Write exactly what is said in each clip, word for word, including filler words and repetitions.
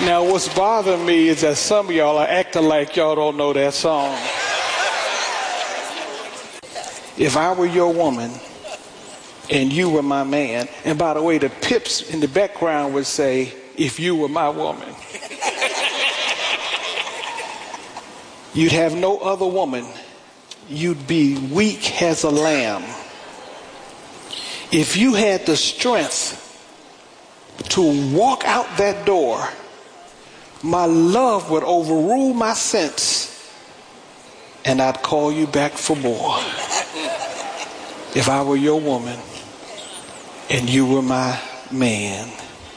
Now, what's bothering me is that some of y'all are acting like y'all don't know that song. If I were your woman and you were my man, and by the way, the pips in the background would say, if you were my woman. You'd have no other woman. You'd be weak as a lamb. If you had the strength to walk out that door, my love would overrule my sense, and I'd call you back for more. If I were your woman and you were my man.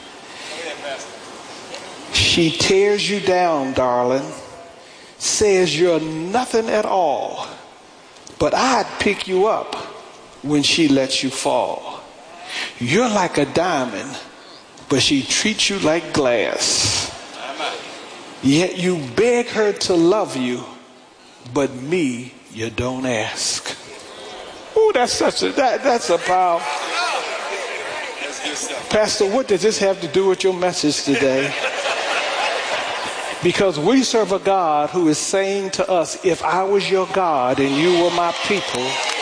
She tears you down, darling, says you're nothing at all, but I'd pick you up when she lets you fall. You're like a diamond, but she treats you like glass. Yet you beg her to love you, but me you don't ask. Ooh, that's such a that, that's a power. Pastor, what does this have to do with your message today? Because we serve a God who is saying to us, if I was your God and you were my people,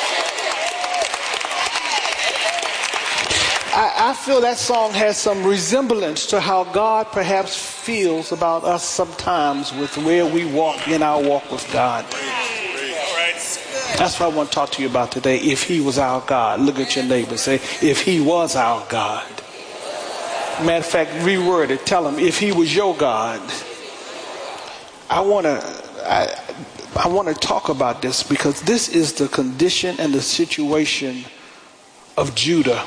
I, I feel that song has some resemblance to how God perhaps feels about us sometimes with where we walk in our walk with God. That's what I want to talk to you about today. If he was our God. Look at your neighbor. Say, if he was our God. Matter of fact, reword it. Tell him, if he was your God. I want to I, I want to talk about this because this is the condition and the situation of Judah.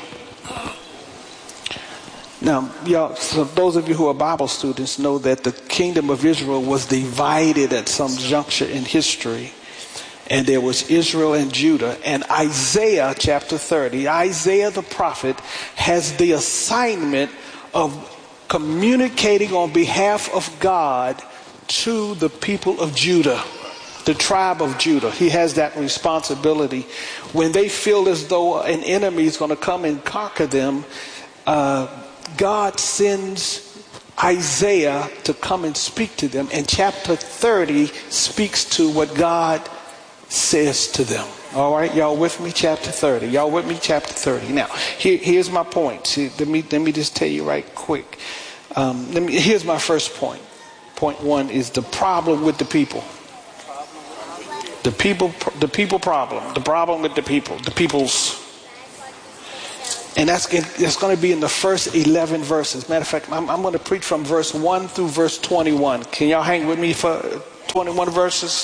Now, y'all, so those of you who are Bible students know that the kingdom of Israel was divided at some juncture in history. And there was Israel and Judah. And Isaiah chapter thirty, Isaiah the prophet has the assignment of communicating on behalf of God to the people of Judah, the tribe of Judah. He has that responsibility. When they feel as though an enemy is going to come and conquer them, uh, God sends Isaiah to come and speak to them. And chapter thirty speaks to what God says to them. All right, y'all with me? Chapter thirty. Y'all with me? Chapter thirty. Now, here, here's my point. See, let me let me just tell you right quick. Um, let me. Here's my first point. Point one is the problem with the people. The people, the people problem. The problem with the people. The people's. And that's that's going to be in the first eleven verses. Matter of fact, I'm, I'm going to preach from verse one through verse twenty-one. Can y'all hang with me for twenty-one verses?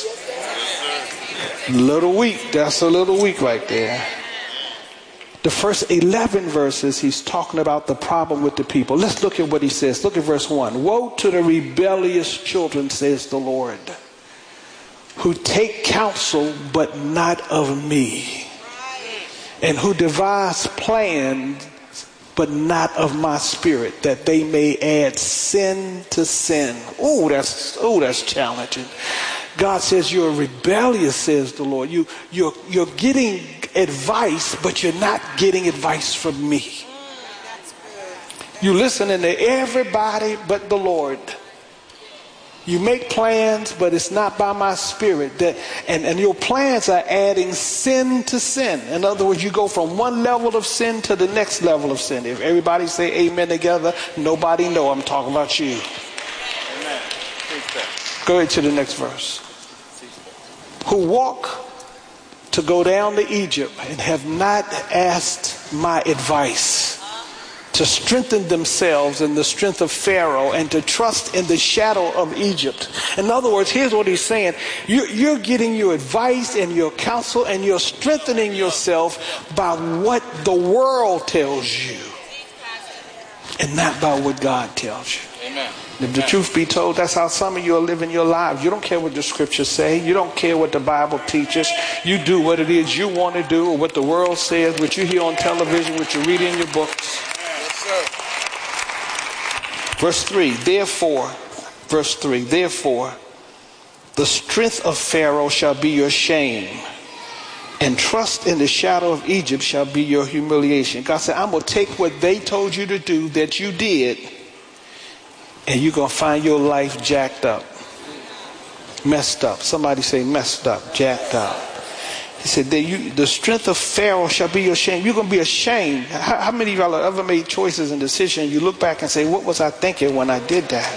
A little weak. That's a little weak right there. The first eleven verses, he's talking about the problem with the people. Let's look at what he says. Look at verse one. Woe to the rebellious children, says the Lord, who take counsel but not of me, and who devise plans but not of my spirit, that they may add sin to sin. Oh, that's oh, that's challenging. God says you're rebellious, says the Lord. You, you're, you're getting advice, but you're not getting advice from me. You're listening to everybody but the Lord. You make plans, but it's not by my spirit. That, and, and your plans are adding sin to sin. In other words, you go from one level of sin to the next level of sin. If everybody say amen together, nobody know I'm talking about you. Amen. Go ahead to the next verse. Who walk to go down to Egypt and have not asked my advice, to strengthen themselves in the strength of Pharaoh and to trust in the shadow of Egypt. In other words, here's what he's saying. You're, you're getting your advice and your counsel and you're strengthening yourself by what the world tells you and not by what God tells you. Amen. If the truth be told, that's how some of you are living your lives. You don't care what the scriptures say. You don't care what the Bible teaches. You do what it is you want to do, or what the world says, what you hear on television, what you read in your books. Yes, sir. Verse three, therefore, verse three, therefore, the strength of Pharaoh shall be your shame, and trust in the shadow of Egypt shall be your humiliation. God said, I'm going to take what they told you to do that you did, and you're going to find your life jacked up, messed up. Somebody say messed up, jacked up. He said, that you, the strength of Pharaoh shall be your shame. You're going to be ashamed. How, how many of y'all have ever made choices and decisions? You look back and say, what was I thinking when I did that?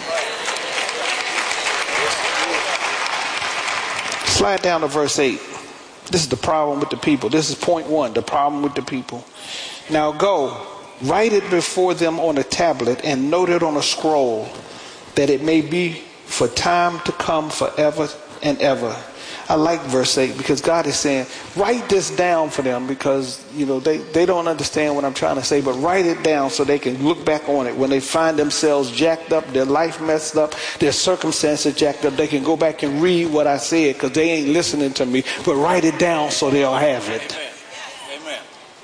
Slide down to verse eight. This is the problem with the people. This is point one, the problem with the people. Now go, write it before them on a tablet and note it on a scroll, that it may be for time to come forever and ever. I like verse eight because God is saying, write this down for them because, you know, they, they don't understand what I'm trying to say, but write it down so they can look back on it. When they find themselves jacked up, their life messed up, their circumstances jacked up, they can go back and read what I said because they ain't listening to me, but write it down so they'll have it. Amen. Amen.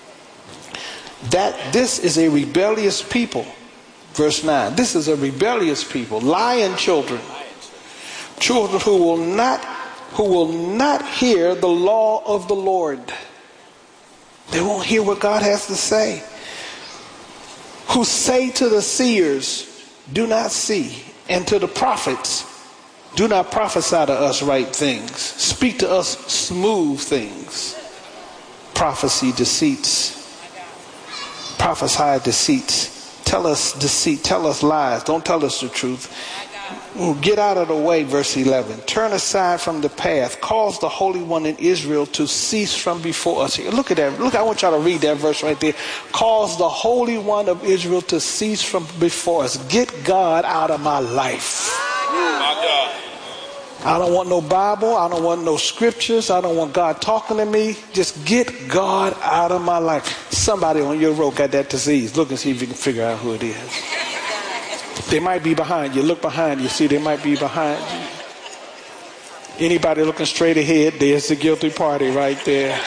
That this is a rebellious people. Verse nine. This is a rebellious people, lying children, children who will not who will not hear the law of the Lord. They won't hear what God has to say. Who say to the seers, do not see, and to the prophets, do not prophesy to us right things. Speak to us smooth things. Prophecy deceits. Prophesy deceits. Tell us deceit. Tell us lies. Don't tell us the truth. Get out of the way, verse eleven. Turn aside from the path. Cause the Holy One in Israel to cease from before us. Look at that. Look, I want y'all to read that verse right there. Cause the Holy One of Israel to cease from before us. Get God out of my life. My God. I don't want no Bible. I don't want no scriptures. I don't want God talking to me. Just get God out of my life. Somebody on your road got that disease. Look and see if you can figure out who it is. They might be behind you. Look behind you. See, they might be behind you. Anybody looking straight ahead, there's the guilty party right there.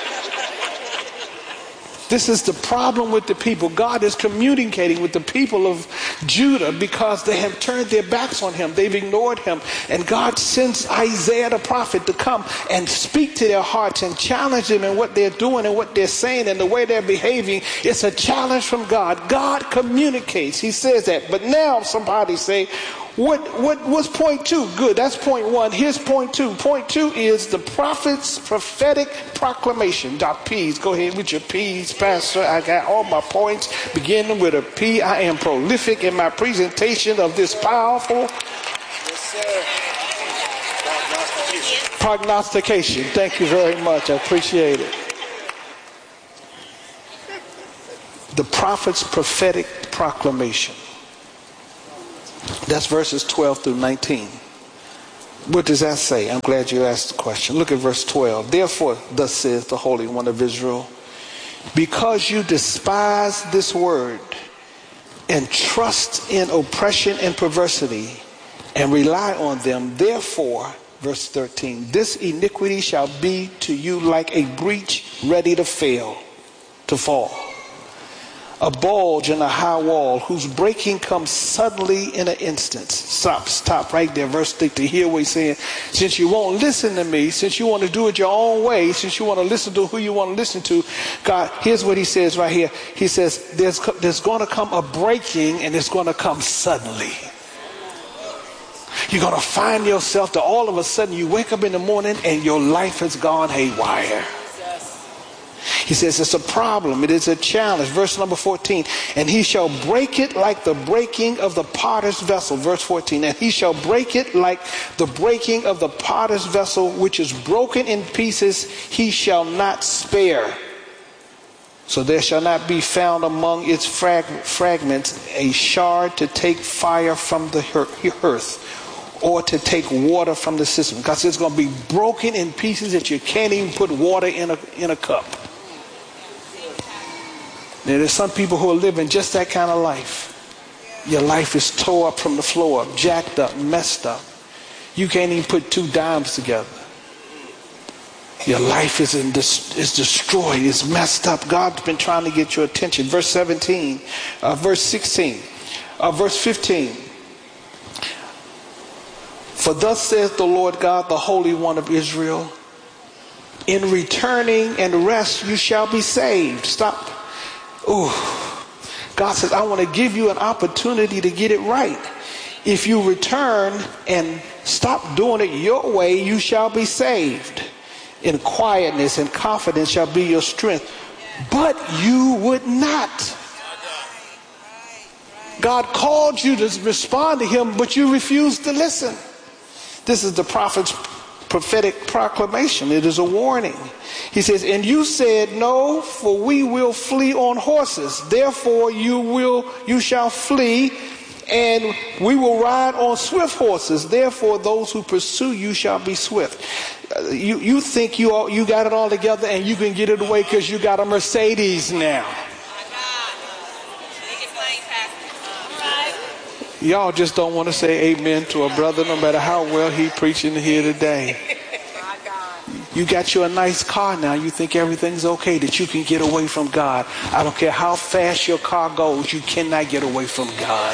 This is the problem with the people. God is communicating with the people of Judah because they have turned their backs on him. They've ignored him. And God sends Isaiah the prophet to come and speak to their hearts and challenge them in what they're doing and what they're saying and the way they're behaving. It's a challenge from God. God communicates. He says that. But now somebody say, What what was point two? Good, that's point one. Here's point two. Point two is the prophet's prophetic proclamation. Dot P's. Go ahead with your P's, Pastor. I got all my points beginning with a P. I am prolific in my presentation of this powerful yes, sir. Prognostication. Prognostication. Thank you very much. I appreciate it. The prophet's prophetic proclamation. That's verses twelve through nineteen. What does that say? I'm glad you asked the question. Look at verse twelve. Therefore, thus says the Holy One of Israel, because you despise this word and trust in oppression and perversity and rely on them, therefore, verse thirteen, this iniquity shall be to you like a breach ready to fail, to fall. A bulge in a high wall whose breaking comes suddenly in an instant. Stop, stop right there. Verse six, to hear what he's saying. Since you won't listen to me, since you want to do it your own way, since you want to listen to who you want to listen to, God, here's what he says right here. He says, there's, there's going to come a breaking and it's going to come suddenly. You're going to find yourself that all of a sudden you wake up in the morning and your life has gone haywire. He says it's a problem. It is a challenge. Verse number fourteen. And he shall break it like the breaking of the potter's vessel. Verse fourteen. And he shall break it like the breaking of the potter's vessel, which is broken in pieces. He shall not spare. So there shall not be found among its frag- fragments a shard to take fire from the hearth, or to take water from the cistern. Because it's going to be broken in pieces that you can't even put water in a, in a cup. Now, there's some people who are living just that kind of life. Your life is tore up from the floor up, jacked up, messed up. You can't even put two dimes together. Your life is, in dis- is destroyed. It's messed up. God's been trying to get your attention. Verse seventeen, uh, verse sixteen, uh, verse fifteen. For thus says the Lord God, the Holy One of Israel, in returning and rest you shall be saved. Stop. Ooh. God says, I want to give you an opportunity to get it right. If you return and stop doing it your way, you shall be saved. In quietness and confidence shall be your strength. But you would not. God called you to respond to him, but you refused to listen. This is the prophet's prophetic proclamation. It is a warning. He says, and you said, no, for we will flee on horses. Therefore you will, you shall flee, and we will ride on swift horses. Therefore those who pursue you shall be swift. Uh, you, you think you all, you got it all together and you can get it away because you got a Mercedes now. Y'all just don't want to say amen to a brother no matter how well he preaching here today. You got you a nice car now. You think everything's okay, that you can get away from God. I don't care how fast your car goes, you cannot get away from God.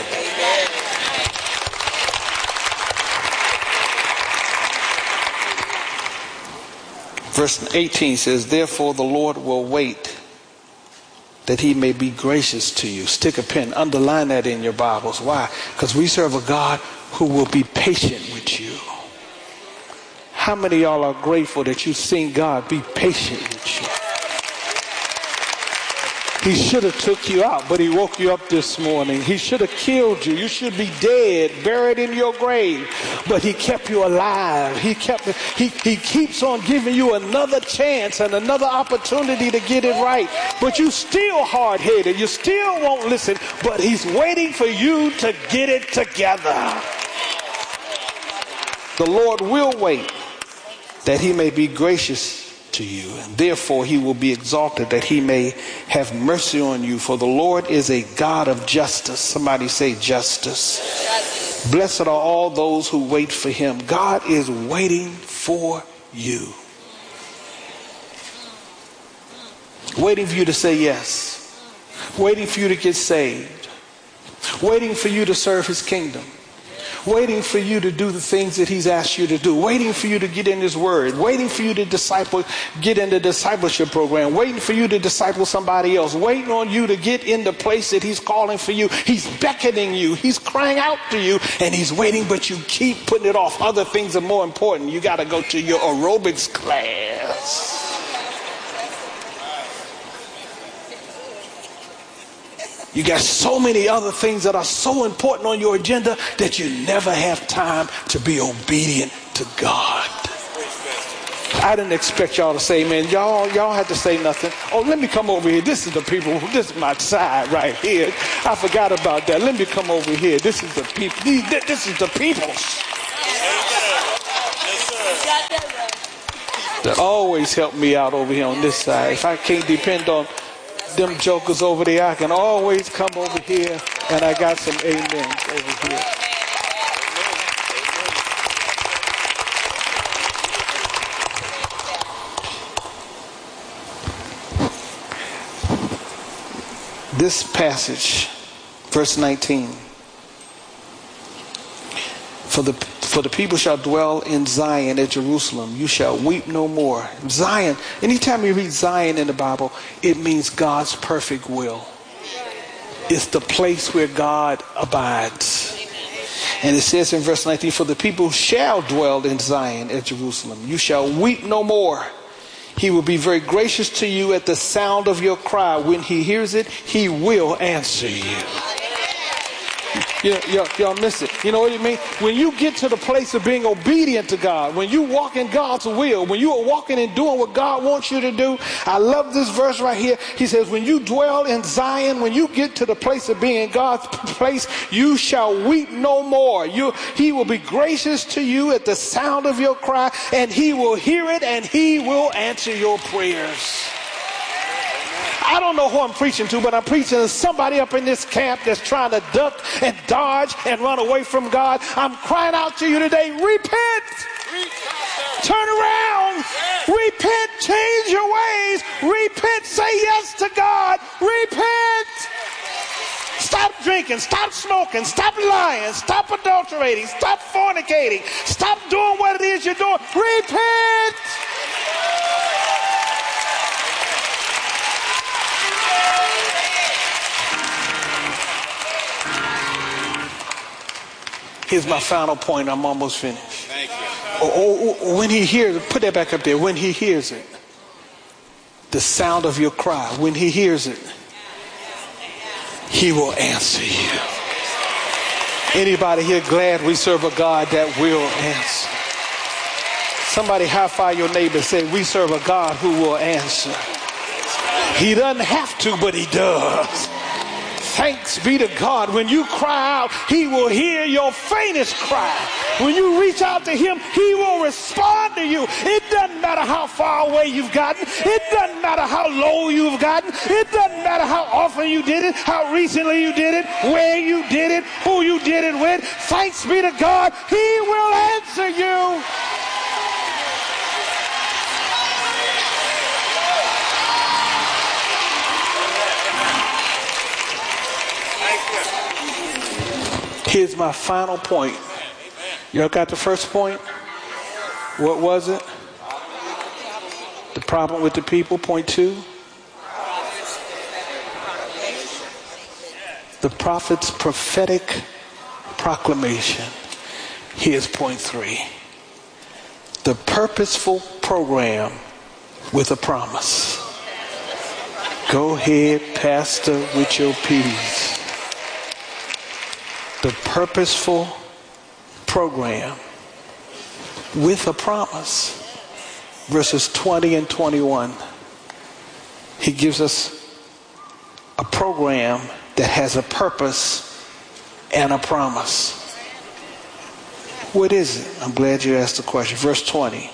Verse eighteen says, therefore the Lord will wait that he may be gracious to you. Stick a pen, underline that in your Bibles. Why? Because we serve a God who will be patient with you. How many of y'all are grateful that you've seen God be patient with you? He should have took you out, but he woke you up this morning. He should have killed you. You should be dead, buried in your grave. But he kept you alive. He kept. He, he keeps on giving you another chance and another opportunity to get it right. But you still hard-headed. You still won't listen. But he's waiting for you to get it together. The Lord will wait that he may be gracious to you, and therefore he will be exalted, that he may have mercy on you. For the Lord is a God of justice. Somebody say justice. Justice. Blessed are all those who wait for him. God is waiting for you. Waiting for you to say yes. Waiting for you to get saved. Waiting for you to serve his kingdom. Waiting for you to do the things that he's asked you to do. Waiting for you to get in his word. Waiting for you to disciple, get in the discipleship program. Waiting for you to disciple somebody else. Waiting on you to get in the place that he's calling for you. He's beckoning you. He's crying out to you, and he's waiting, but you keep putting it off. Other things are more important. You got to go to your aerobics class. You got so many other things that are so important on your agenda that you never have time to be obedient to God. I didn't expect y'all to say amen. Y'all, y'all had to say nothing. Oh, let me come over here. This is the people. This is my side right here. I forgot about that. Let me come over here. This is the people. This is the peoples. That always help me out over here on this side. If I can't depend on them jokers over there, I can always come over here, and I got some amens over here. This passage, verse nineteen, for the For the people shall dwell in Zion at Jerusalem. You shall weep no more. Zion, anytime you read Zion in the Bible, it means God's perfect will. It's the place where God abides. And it says in verse nineteen, for the people shall dwell in Zion at Jerusalem. You shall weep no more. He will be very gracious to you at the sound of your cry. When he hears it, he will answer you. You, you, y'all miss it. You know what I mean? When you get to the place of being obedient to God, when you walk in God's will, when you are walking and doing what God wants you to do, I love this verse right here. He says, when you dwell in Zion, when you get to the place of being in God's place, you shall weep no more. You, he will be gracious to you at the sound of your cry, and he will hear it, and he will answer your prayers. I don't know who I'm preaching to, but I'm preaching to somebody up in this camp that's trying to duck and dodge and run away from God. I'm crying out to you today, repent. Turn around. Repent. Change your ways. Repent. Say yes to God. Repent. Stop drinking. Stop smoking. Stop lying. Stop adulterating. Stop fornicating. Stop doing what it is you're doing. Repent. Here's my final point. I'm almost finished. Thank you. Oh, oh, when he hears it, put that back up there. When he hears it, the sound of your cry, when he hears it, he will answer you. Anybody here glad we serve a God that will answer? Somebody high five your neighbor and say, we serve a God who will answer. He doesn't have to, but he does. Thanks be to God. When you cry out, he will hear your faintest cry. When you reach out to him, he will respond to you. It doesn't matter how far away you've gotten. It doesn't matter how low you've gotten. It doesn't matter how often you did it, how recently you did it, where you did it, who you did it with. Thanks be to God, he will answer you. Here's my final point. Y'all got the first point? What was it? The problem with the people, point two. The prophet's prophetic proclamation. Here's point three. The purposeful program with a promise. Go ahead, Pastor, with your peas. The purposeful program with a promise. Verses twenty and twenty-one. He gives us a program that has a purpose and a promise. What is it? I'm glad you asked the question. Verse twenty.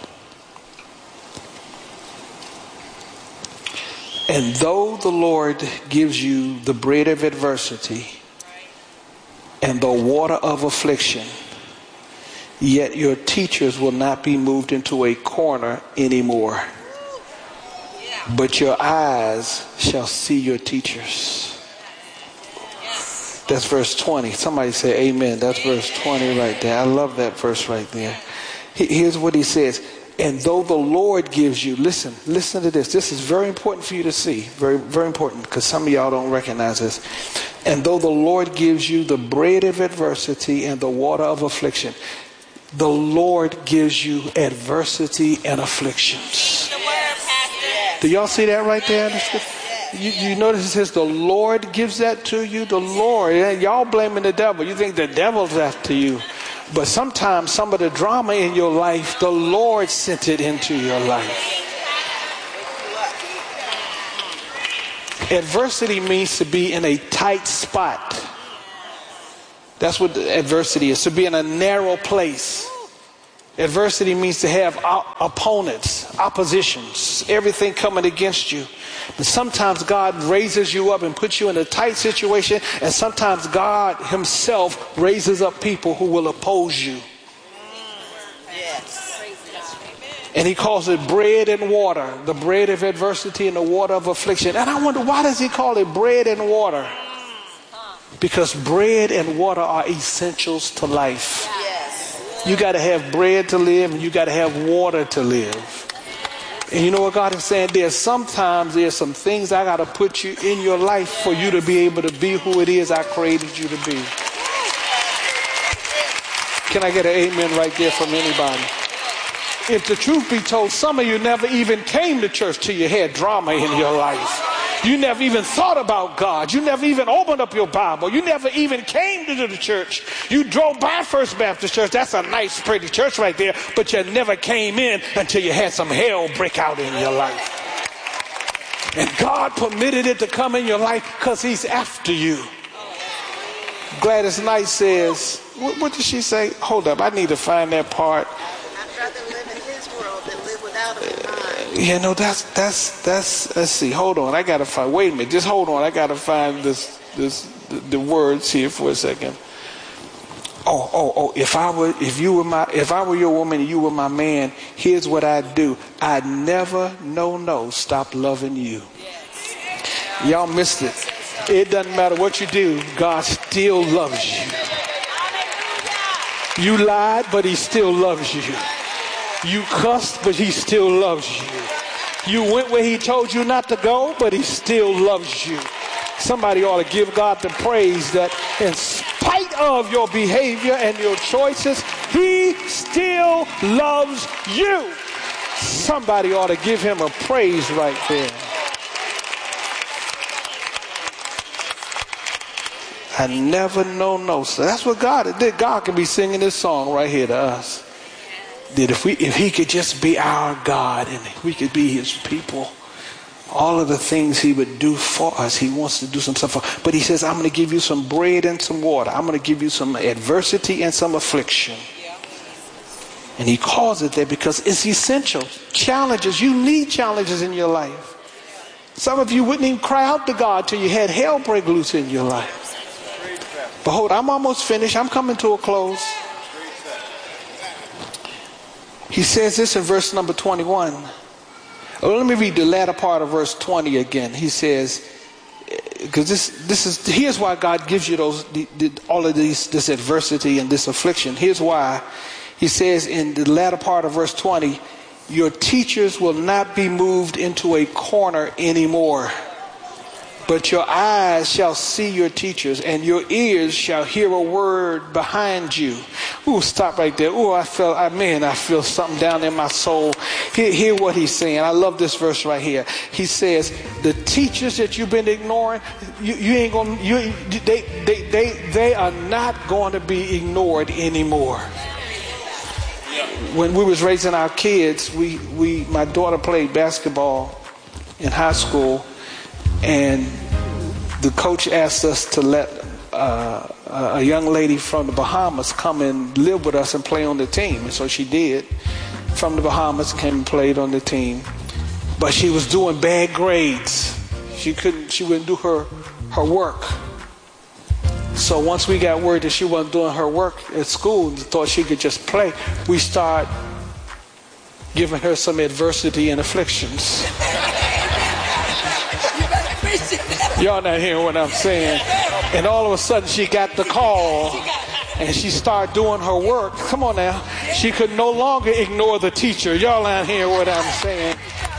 And though the Lord gives you the bread of adversity and the water of affliction, yet your teachers will not be moved into a corner anymore, but your eyes shall see your teachers. That's verse twenty. Somebody say amen. That's verse twenty right there. I love that verse right there. Here's what he says. And though the Lord gives you, listen, listen to this. This is very important for you to see. Very, very important, because some of y'all don't recognize this. And though the Lord gives you the bread of adversity and the water of affliction, the Lord gives you adversity and afflictions. Do y'all see that right there? You, you notice it says the Lord gives that to you. The Lord. Y'all blaming the devil. You think the devil's after you. But sometimes some of the drama in your life, the Lord sent it into your life. Adversity means to be in a tight spot. That's what adversity is, to be in a narrow place. Adversity means to have opponents, oppositions, everything coming against you. But sometimes God raises you up and puts you in a tight situation, and sometimes God himself raises up people who will oppose you. Yes. And he calls it bread and water, the bread of adversity and the water of affliction. And I wonder, why does he call it bread and water? Because bread and water are essentials to life. Yes. You got to have bread to live, and you got to have water to live. And you know what God is saying? There's sometimes there's some things I got to put you in your life for you to be able to be who it is I created you to be. Can I get an amen right there from anybody? If the truth be told, some of you never even came to church till you had drama in your life. You never even thought about God. You never even opened up your Bible. You never even came to the church. You drove by First Baptist Church. That's a nice, pretty church right there. But you never came in until you had some hell break out in your life. And God permitted it to come in your life because he's after you. Gladys Knight says, what, what did she say? Hold up, I need to find that part. I'd rather live in his world than live without him in mine. You know, that's, that's, that's, let's see, hold on, I gotta find, wait a minute, just hold on, I gotta find this, this, the, the words here for a second. Oh, oh, oh, if I were, if you were my, if I were your woman and you were my man, here's what I'd do. I'd never, no, no, stop loving you. Y'all missed it. It doesn't matter what you do, God still loves you. You lied, but he still loves you. You cussed, but he still loves you. You went where he told you not to go, but he still loves you. Somebody ought to give God the praise that in spite of your behavior and your choices, he still loves you. Somebody ought to give him a praise right there. I never know no. So that's what God did. God can be singing this song right here to us. That if we, if he could just be our God and we could be his people, all of the things he would do for us, he wants to do some stuff for. But he says, I'm going to give you some bread and some water. I'm going to give you some adversity and some affliction. And he calls it that because it's essential. Challenges. You need challenges in your life. Some of you wouldn't even cry out to God till you had hell break loose in your life. But hold, I'm almost finished. I'm coming to a close. He says this in verse number twenty-one. Oh, let me read the latter part of verse twenty again. He says, because this this is here's why God gives you those the, the, all of these this adversity and this affliction. Here's why. He says in the latter part of verse twenty, your teachers will not be moved into a corner anymore, but your eyes shall see your teachers and your ears shall hear a word behind you. Ooh, stop right there. Ooh, I felt, I man, I feel something down in my soul. Hear, hear what he's saying. I love this verse right here. He says, the teachers that you've been ignoring, you, you ain't gonna, you, they, they, they, they are not going to be ignored anymore. When we was raising our kids, we, we, my daughter played basketball in high school, and the coach asked us to let uh, a young lady from the Bahamas come and live with us and play on the team. And so she did. From the Bahamas, came and played on the team. But she was doing bad grades. She couldn't, she wouldn't do her, her work. So once we got word that she wasn't doing her work at school and thought she could just play, we started giving her some adversity and afflictions. Y'all not hearing what I'm saying. And all of a sudden she got the call and she started doing her work. Come on now. She could no longer ignore the teacher. Y'all not hearing what I'm saying.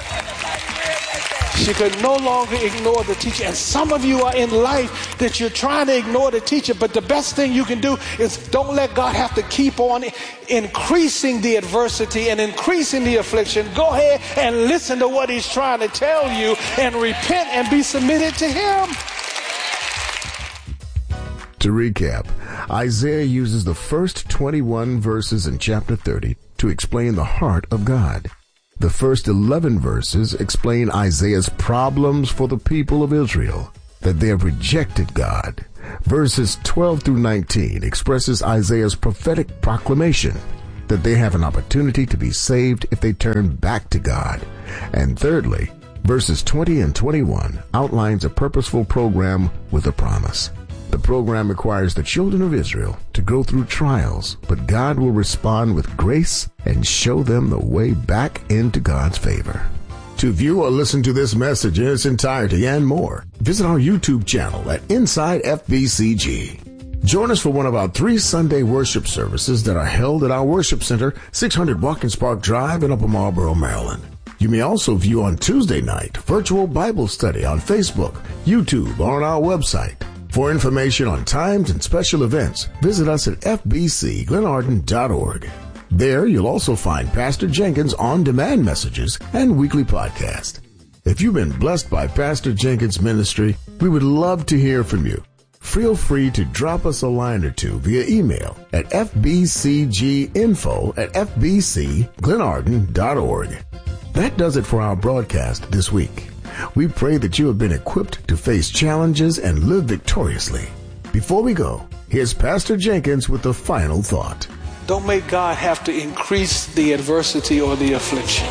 She could no longer ignore the teacher. And some of you are in life that you're trying to ignore the teacher, but the best thing you can do is don't let God have to keep on increasing the adversity and increasing the affliction. Go ahead and listen to what he's trying to tell you and repent and be submitted to him. To recap, Isaiah uses the first twenty-one verses in chapter thirty to explain the heart of God. The first eleven verses explain Isaiah's problems for the people of Israel, that they have rejected God. Verses twelve through nineteen expresses Isaiah's prophetic proclamation that they have an opportunity to be saved if they turn back to God. And thirdly, verses twenty and twenty-one outlines a purposeful program with a promise. The program requires the children of Israel to go through trials, but God will respond with grace and show them the way back into God's favor. To view or listen to this message in its entirety and more, visit our YouTube channel at Inside F B C G. Join us for one of our three Sunday worship services that are held at our worship center, six hundred Watkins Park Drive in Upper Marlboro, Maryland. You may also view on Tuesday night virtual Bible study on Facebook, YouTube, or on our website. For information on times and special events, visit us at f b c glen arden dot org. There, you'll also find Pastor Jenkins' on-demand messages and weekly podcast. If you've been blessed by Pastor Jenkins' ministry, we would love to hear from you. Feel free to drop us a line or two via email at f b c g info at f b c glen arden dot org. That does it for our broadcast this week. We pray that you have been equipped to face challenges and live victoriously. Before we go, here's Pastor Jenkins with the final thought. Don't make God have to increase the adversity or the affliction.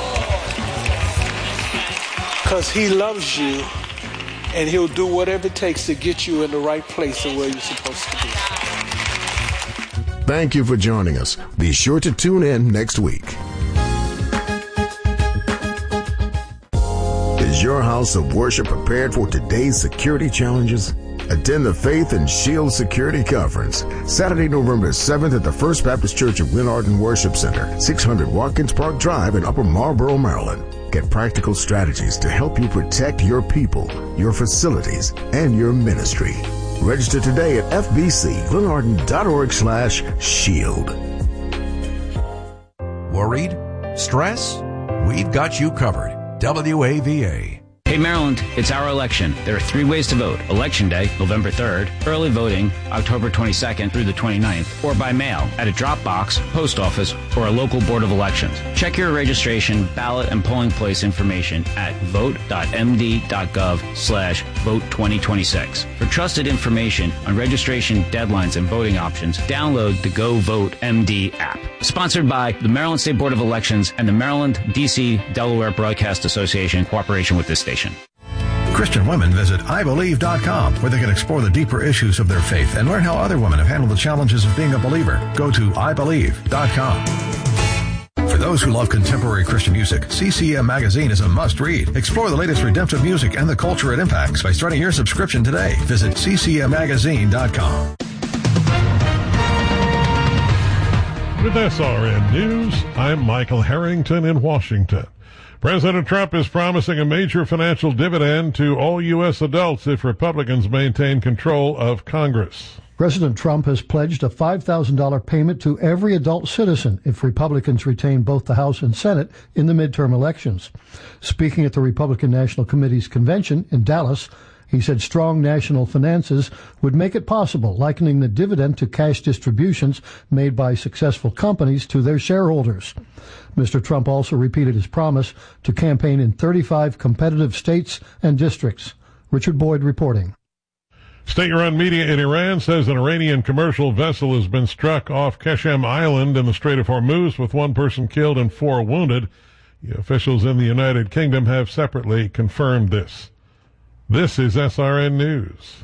Because he loves you and he'll do whatever it takes to get you in the right place of where you're supposed to be. Thank you for joining us. Be sure to tune in next week. Is your house of worship prepared for today's security challenges? Attend the Faith and Shield Security Conference, Saturday, November seventh at the First Baptist Church of Glen Arden Worship Center, six hundred Watkins Park Drive in Upper Marlboro, Maryland. Get practical strategies to help you protect your people, your facilities, and your ministry. Register today at f b c glenarden dot org slash shield. Worried? Stress? We've got you covered. W A V A. Hey Maryland, it's our election. There are three ways to vote. Election Day, November third, early voting, October twenty-second through the twenty-ninth, or by mail at a drop box, post office, or a local board of elections. Check your registration, ballot, and polling place information at vote dot m d dot gov slash vote twenty twenty-six. For trusted information on registration deadlines and voting options, download the Go Vote M D app. Sponsored by the Maryland State Board of Elections and the Maryland, D C, Delaware Broadcast Association in cooperation with this station. Christian women visit I believe dot com, where they can explore the deeper issues of their faith and learn how other women have handled the challenges of being a believer. Go to I believe dot com. For those who love contemporary Christian music, C C M Magazine is a must-read. Explore the latest redemptive music and the culture it impacts by starting your subscription today. Visit C C M magazine dot com. With S R N News, I'm Michael Harrington in Washington. President Trump is promising a major financial dividend to all U S adults if Republicans maintain control of Congress. President Trump has pledged a five thousand dollars payment to every adult citizen if Republicans retain both the House and Senate in the midterm elections. Speaking at the Republican National Committee's convention in Dallas, he said strong national finances would make it possible, likening the dividend to cash distributions made by successful companies to their shareholders. Mister Trump also repeated his promise to campaign in thirty-five competitive states and districts. Richard Boyd reporting. State-run media in Iran says an Iranian commercial vessel has been struck off Keshem Island in the Strait of Hormuz with one person killed and four wounded. The officials in the United Kingdom have separately confirmed this. This is S R N News.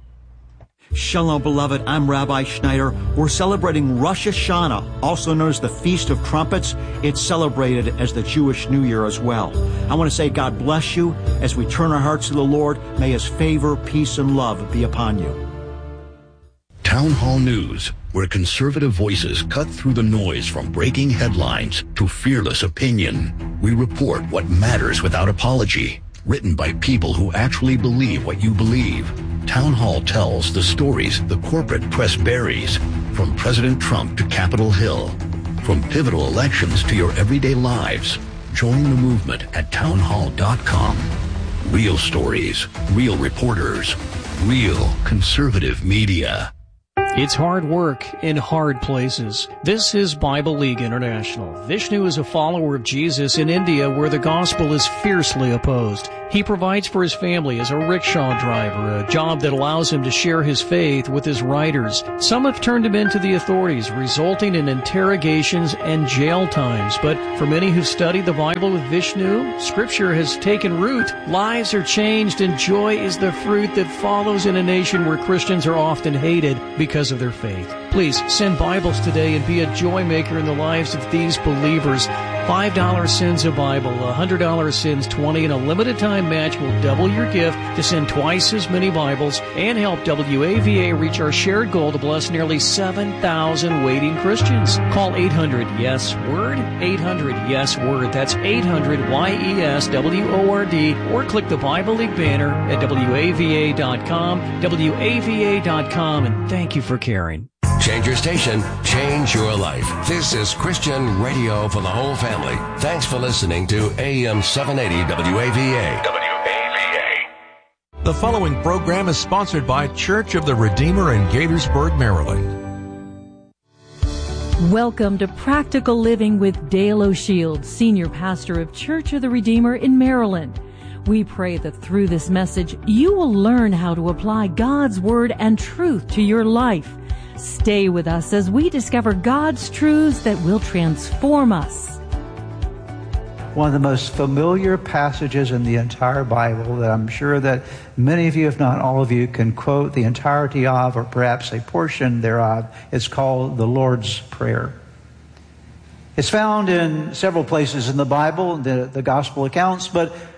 Shalom, beloved. I'm Rabbi Schneider. We're celebrating Rosh Hashanah, also known as the Feast of Trumpets. It's celebrated as the Jewish New Year as well. I want to say God bless you as we turn our hearts to the Lord. May His favor, peace, and love be upon you. Town Hall News, where conservative voices cut through the noise from breaking headlines to fearless opinion. We report what matters without apology. Written by people who actually believe what you believe. Town Hall tells the stories the corporate press buries, from President Trump to Capitol Hill, from pivotal elections to your everyday lives. Join the movement at town hall dot com. Real stories, real reporters, real conservative media. It's hard work in hard places. This is Bible League International. Vishnu is a follower of Jesus in India where the gospel is fiercely opposed. He provides for his family as a rickshaw driver, a job that allows him to share his faith with his riders. Some have turned him into the authorities, resulting in interrogations and jail times. But for many who've studied the Bible with Vishnu, Scripture has taken root. Lives are changed and joy is the fruit that follows in a nation where Christians are often hated because of their faith. Please send Bibles today and be a joy maker in the lives of these believers. five dollars sends a Bible, one hundred dollars sends twenty, and a limited time match will double your gift to send twice as many Bibles and help W A V A reach our shared goal to bless nearly seven thousand waiting Christians. Call eight hundred yes word, eight hundred yes word. That's eight hundred Y E S W O R D, or click the Bible League banner at W A V A dot com, W A V A dot com, and thank you for caring. Change your station, change your life. This is Christian radio for the whole family. Thanks for listening to A M seven eighty W A V A. W A V A. The following program is sponsored by Church of the Redeemer in Gaithersburg, Maryland. Welcome to Practical Living with Dale O'Shields, Senior Pastor of Church of the Redeemer in Maryland. We pray that through this message, you will learn how to apply God's Word and truth to your life. Stay with us as we discover God's truths that will transform us. One of the most familiar passages in the entire Bible that I'm sure that many of you, if not all of you, can quote the entirety of, or perhaps a portion thereof, is called the Lord's Prayer. It's found in several places in the Bible, the, the gospel accounts, but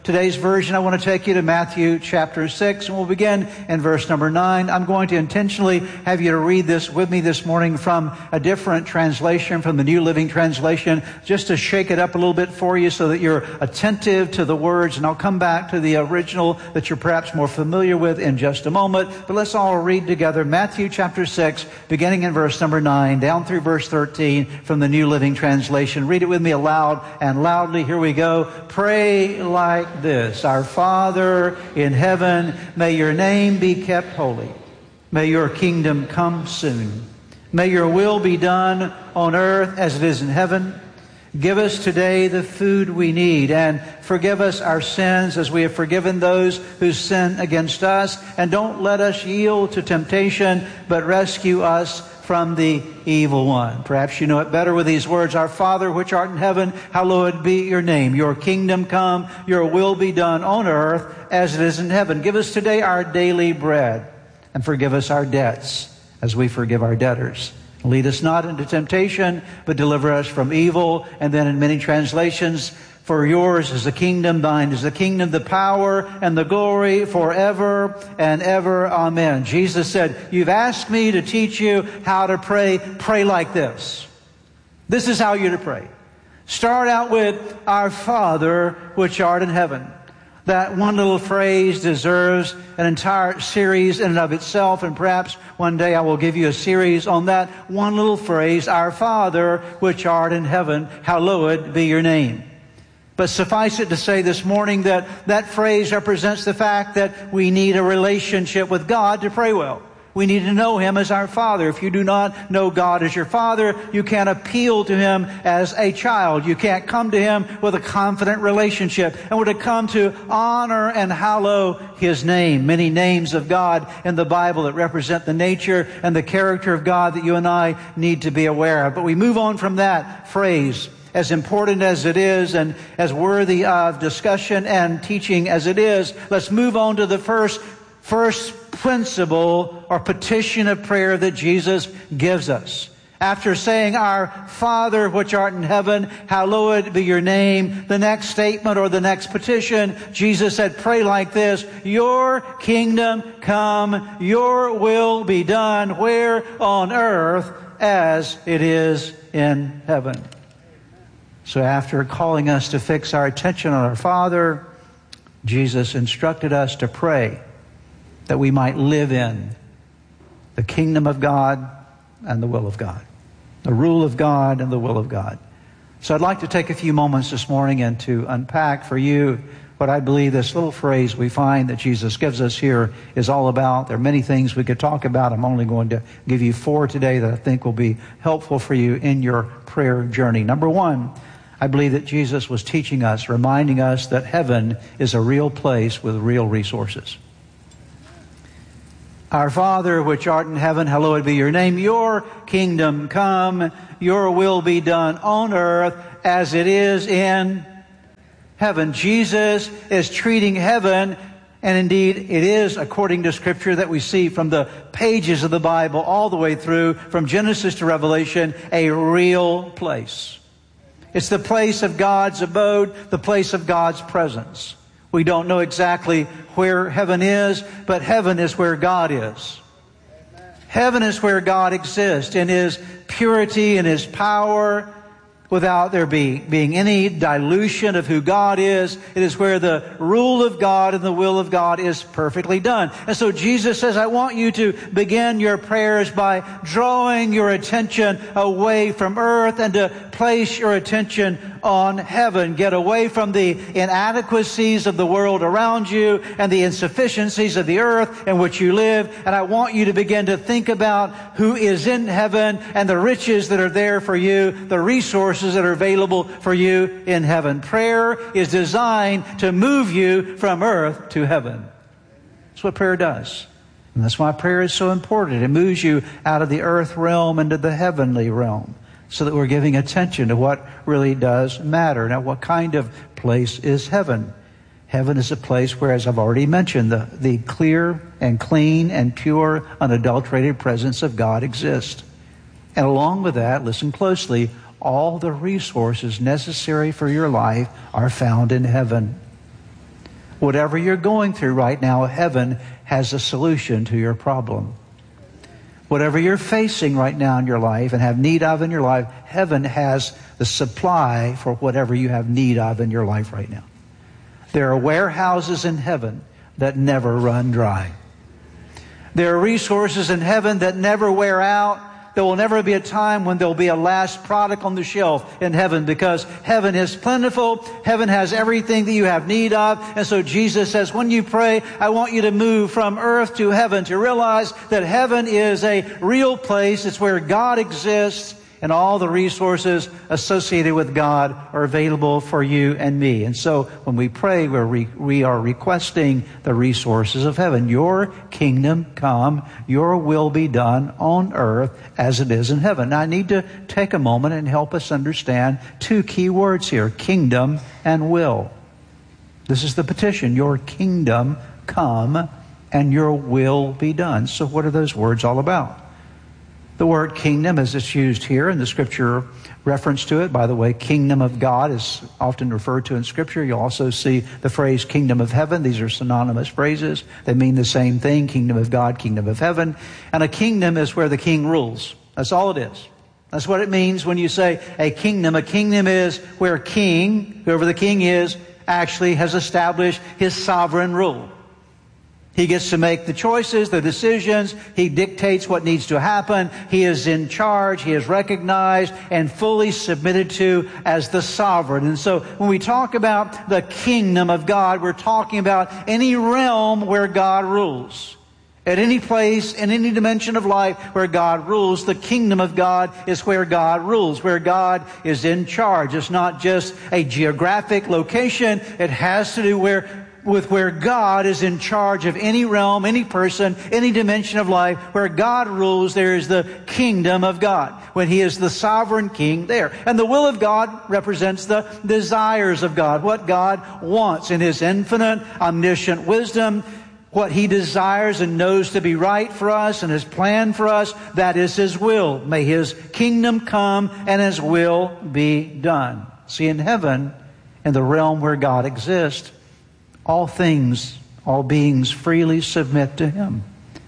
today's version, I want to take you to Matthew chapter six, and we'll begin in verse number nine. I'm going to intentionally have you to read this with me this morning from a different translation, from the New Living Translation, just to shake it up a little bit for you so that you're attentive to the words, and I'll come back to the original that you're perhaps more familiar with in just a moment. But let's all read together Matthew chapter six, beginning in verse number nine, down through verse thirteen from the New Living Translation. Read it with me aloud and loudly. Here we go. Pray like this. Our Father in heaven, may your name be kept holy. May your kingdom come soon. May your will be done on earth as it is in heaven. Give us today the food we need, and forgive us our sins as we have forgiven those who sin against us. And don't let us yield to temptation, but rescue us from the evil one. Perhaps you know it better with these words. Our Father which art in heaven, hallowed be your name. Your kingdom come, your will be done on earth as it is in heaven. Give us today our daily bread, and forgive us our debts as we forgive our debtors. Lead us not into temptation, but deliver us from evil. And then in many translations, for yours is the kingdom, thine is the kingdom, the power, and the glory forever and ever. Amen. Jesus said, you've asked me to teach you how to pray. Pray like this. This is how you're to pray. Start out with, our Father which art in heaven. That one little phrase deserves an entire series in and of itself, and perhaps one day I will give you a series on that one little phrase, our Father which art in heaven, hallowed be your name. But suffice it to say this morning that that phrase represents the fact that we need a relationship with God to pray well. We need to know Him as our Father. If you do not know God as your Father, you can't appeal to Him as a child. You can't come to Him with a confident relationship. And we're to come to honor and hallow His name. Many names of God in the Bible that represent the nature and the character of God that you and I need to be aware of. But we move on from that phrase, as important as it is and as worthy of discussion and teaching as it is. Let's move on to the first First principle or petition of prayer that Jesus gives us. After saying, our Father which art in heaven, hallowed be your name, the next statement or the next petition, Jesus said, pray like this, your kingdom come, your will be done, where on earth as it is in heaven. So after calling us to fix our attention on our Father, Jesus instructed us to pray that we might live in the kingdom of God and the will of God. The rule of God and the will of God. So I'd like to take a few moments this morning and to unpack for you what I believe this little phrase we find that Jesus gives us here is all about. There are many things we could talk about. I'm only going to give you four today that I think will be helpful for you in your prayer journey. Number one, I believe that Jesus was teaching us, reminding us that heaven is a real place with real resources. Our Father which art in heaven, hallowed be your name. Your kingdom come, your will be done on earth as it is in heaven. Jesus is treating heaven, and indeed it is according to Scripture that we see from the pages of the Bible all the way through, from Genesis to Revelation, a real place. It's the place of God's abode, the place of God's presence. We don't know exactly where heaven is, but heaven is where God is. Heaven is where God exists in His purity and His power, without there be, being any dilution of who God is. It is where the rule of God and the will of God is perfectly done. And so Jesus says, I want you to begin your prayers by drawing your attention away from earth and to place your attention on heaven. Get away from the inadequacies of the world around you and the insufficiencies of the earth in which you live. And I want you to begin to think about who is in heaven and the riches that are there for you, the resources that are available for you in heaven. Prayer is designed to move you from earth to heaven. That's what prayer does. And that's why prayer is so important. It moves you out of the earth realm into the heavenly realm, so that we're giving attention to what really does matter. Now, what kind of place is heaven? Heaven is a place where, as I've already mentioned, the, the clear and clean and pure, unadulterated presence of God exists. And along with that, listen closely, all the resources necessary for your life are found in heaven. Whatever you're going through right now, heaven has a solution to your problem. Whatever you're facing right now in your life and have need of in your life, heaven has the supply for whatever you have need of in your life right now. There are warehouses in heaven that never run dry. There are resources in heaven that never wear out. There will never be a time when there will be a last product on the shelf in heaven, because heaven is plentiful. Heaven has everything that you have need of. And so Jesus says, when you pray, I want you to move from earth to heaven, to realize that heaven is a real place. It's where God exists, and all the resources associated with God are available for you and me. And so when we pray, we're re- we are requesting the resources of heaven. Your kingdom come, your will be done on earth as it is in heaven. Now, I need to take a moment and help us understand two key words here, kingdom and will. This is the petition, your kingdom come and your will be done. So what are those words all about? The word kingdom, as it's used here in the Scripture reference to it, by the way, kingdom of God is often referred to in Scripture. You'll also see the phrase kingdom of heaven. These are synonymous phrases. They mean the same thing, kingdom of God, kingdom of heaven. And a kingdom is where the king rules. That's all it is. That's what it means when you say a kingdom. A kingdom is where king, whoever the king is, actually has established his sovereign rule. He gets to make the choices, the decisions. He dictates what needs to happen. He is in charge. He is recognized and fully submitted to as the sovereign. And so when we talk about the kingdom of God, we're talking about any realm where God rules. At any place, in any dimension of life where God rules, the kingdom of God is where God rules, where God is in charge. It's not just a geographic location. It has to do where with where God is in charge of any realm, any person, any dimension of life. Where God rules, there is the kingdom of God, when He is the sovereign king there. And the will of God represents the desires of God, what God wants in His infinite, omniscient wisdom. What He desires and knows to be right for us and His plan for us, that is His will. May His kingdom come and His will be done. See, in heaven, in the realm where God exists, all things, all beings freely submit to Him.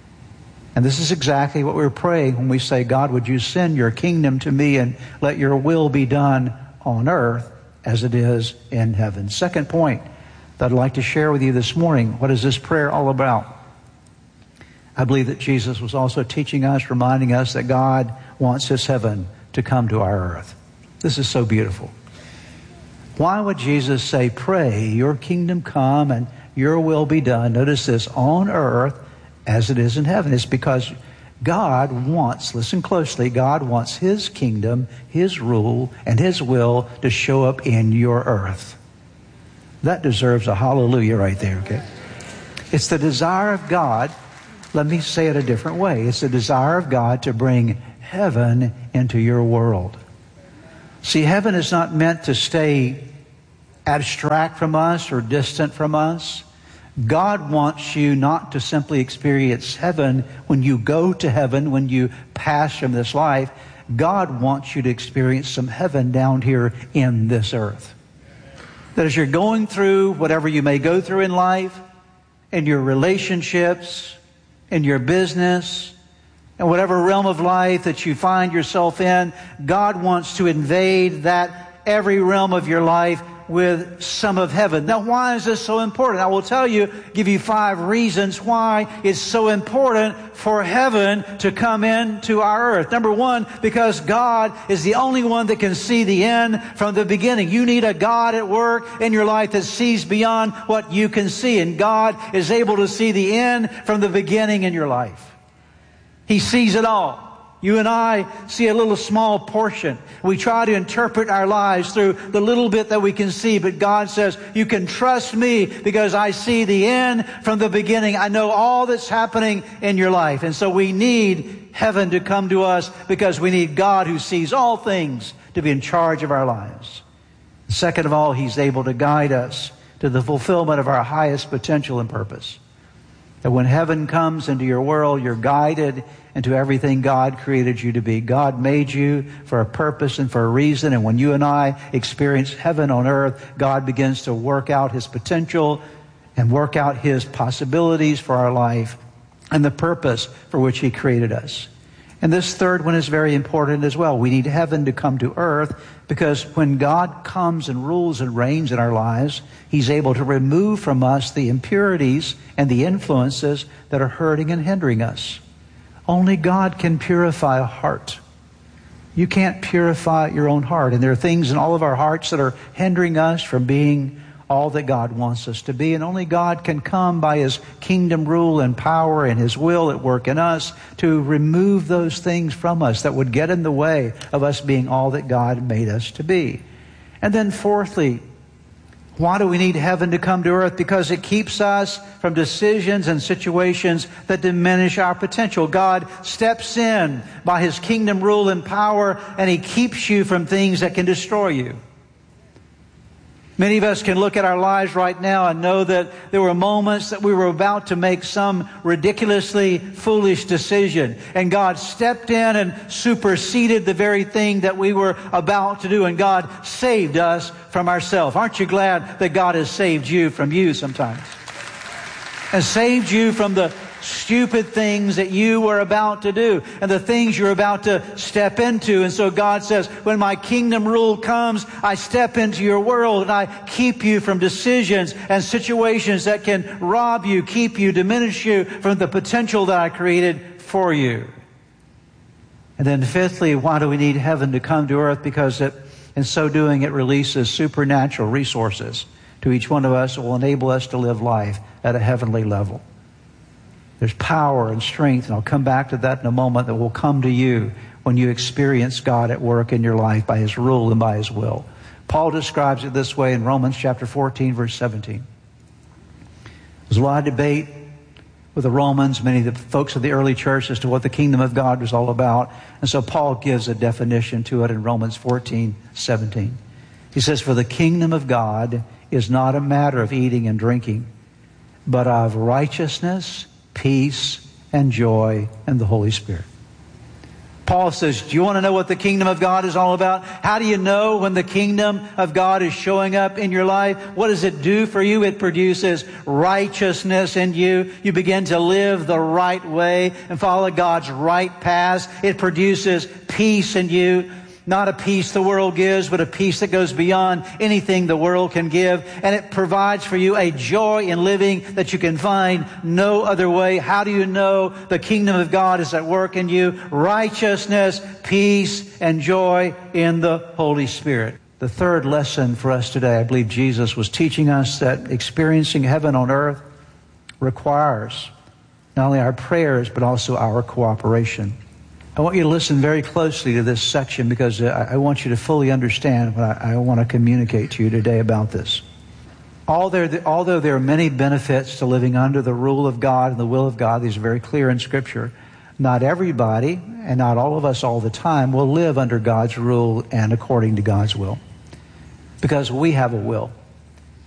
And this is exactly what we're praying when we say, God, would you send your kingdom to me and let your will be done on earth as it is in heaven. Second point that I'd like to share with you this morning. What is this prayer all about? I believe that Jesus was also teaching us, reminding us that God wants His heaven to come to our earth. This is so beautiful. Why would Jesus say, pray, your kingdom come and your will be done? Notice this, on earth as it is in heaven. It's because God wants, listen closely, God wants His kingdom, His rule, and His will to show up in your earth. That deserves a hallelujah right there, okay? It's the desire of God. Let me say it a different way. It's the desire of God to bring heaven into your world. See, heaven is not meant to stay abstract from us or distant from us. God wants you not to simply experience heaven when you go to heaven, when you pass from this life. God wants you to experience some heaven down here in this earth. That as you're going through whatever you may go through in life, in your relationships, in your business, and whatever realm of life that you find yourself in, God wants to invade that every realm of your life with some of heaven. Now, why is this so important? I will tell you, give you five reasons why it's so important for heaven to come into our earth. Number one, because God is the only one that can see the end from the beginning. You need a God at work in your life that sees beyond what you can see. And God is able to see the end from the beginning in your life. He sees it all. You and I see a little small portion. We try to interpret our lives through the little bit that we can see. But God says, you can trust me because I see the end from the beginning. I know all that's happening in your life. And so we need heaven to come to us because we need God who sees all things to be in charge of our lives. Second of all, He's able to guide us to the fulfillment of our highest potential and purpose. That when heaven comes into your world, you're guided into everything God created you to be. God made you for a purpose and for a reason. And when you and I experience heaven on earth, God begins to work out His potential and work out His possibilities for our life and the purpose for which He created us. And this third one is very important as well. We need heaven to come to earth, because when God comes and rules and reigns in our lives, He's able to remove from us the impurities and the influences that are hurting and hindering us. Only God can purify a heart. You can't purify your own heart. And there are things in all of our hearts that are hindering us from being all that God wants us to be. And only God can come by His kingdom rule and power and His will at work in us to remove those things from us that would get in the way of us being all that God made us to be. And then fourthly, why do we need heaven to come to earth? Because it keeps us from decisions and situations that diminish our potential. God steps in by His kingdom rule and power, and He keeps you from things that can destroy you. Many of us can look at our lives right now and know that there were moments that we were about to make some ridiculously foolish decision. And God stepped in and superseded the very thing that we were about to do. And God saved us from ourselves. Aren't you glad that God has saved you from you sometimes? And saved you from the stupid things that you were about to do and the things you're about to step into. And so God says, when my kingdom rule comes, I step into your world and I keep you from decisions and situations that can rob you, keep you, diminish you from the potential that I created for you. And then fifthly, why do we need heaven to come to earth? Because it, in so doing, it releases supernatural resources to each one of us that will enable us to live life at a heavenly level. There's power and strength, and I'll come back to that in a moment, that will come to you when you experience God at work in your life by His rule and by His will. Paul describes it this way in Romans chapter fourteen, verse seventeen. There's a lot of debate with the Romans, many of the folks of the early church, as to what the kingdom of God was all about. And so Paul gives a definition to it in Romans fourteen, seventeen. He says, "For the kingdom of God is not a matter of eating and drinking, but of righteousness, peace, and joy in the Holy Spirit." Paul says, do you want to know what the kingdom of God is all about? How do you know when the kingdom of God is showing up in your life? What does it do for you? It produces righteousness in you. You begin to live the right way and follow God's right paths. It produces peace in you. Not a peace the world gives, but a peace that goes beyond anything the world can give. And it provides for you a joy in living that you can find no other way. How do you know the kingdom of God is at work in you? Righteousness, peace, and joy in the Holy Spirit. The third lesson for us today, I believe Jesus was teaching us that experiencing heaven on earth requires not only our prayers, but also our cooperation. I want you to listen very closely to this section, because I want you to fully understand what I want to communicate to you today about this. Although there are many benefits to living under the rule of God and the will of God, these are very clear in Scripture, not everybody, and not all of us all the time, will live under God's rule and according to God's will. Because we have a will.